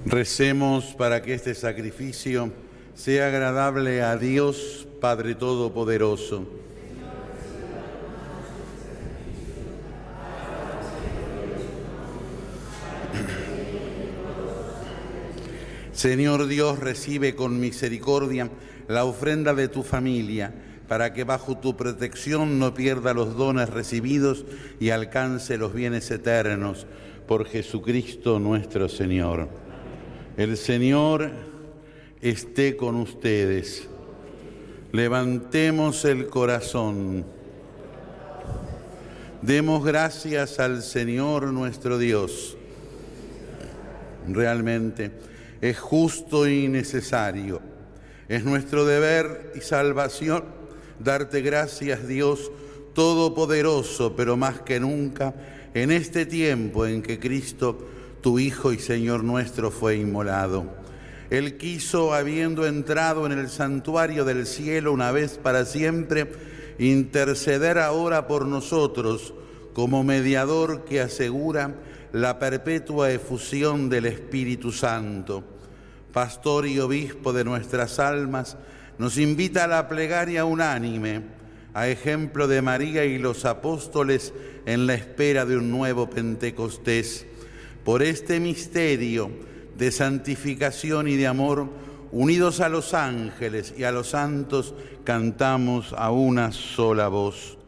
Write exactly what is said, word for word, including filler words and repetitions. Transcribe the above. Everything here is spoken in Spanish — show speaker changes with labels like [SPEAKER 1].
[SPEAKER 1] Recemos para que este sacrificio sea agradable a Dios Padre Todopoderoso. Señor Dios, recibe con misericordia la ofrenda de tu familia, para que bajo tu protección no pierda los dones recibidos y alcance los bienes eternos. Por Jesucristo nuestro Señor. El Señor esté con ustedes. Levantemos el corazón. Demos gracias al Señor nuestro Dios. Realmente es justo y necesario. Es nuestro deber y salvación darte gracias, Dios Todopoderoso, pero más que nunca en este tiempo en que Cristo, tu Hijo y Señor nuestro, fue inmolado. Él quiso, habiendo entrado en el santuario del cielo una vez para siempre, interceder ahora por nosotros como mediador que asegura la perpetua efusión del Espíritu Santo. Pastor y obispo de nuestras almas, nos invita a la plegaria unánime, a ejemplo de María y los apóstoles en la espera de un nuevo Pentecostés. Por este misterio de santificación y de amor, unidos a los ángeles y a los santos, cantamos a una sola voz.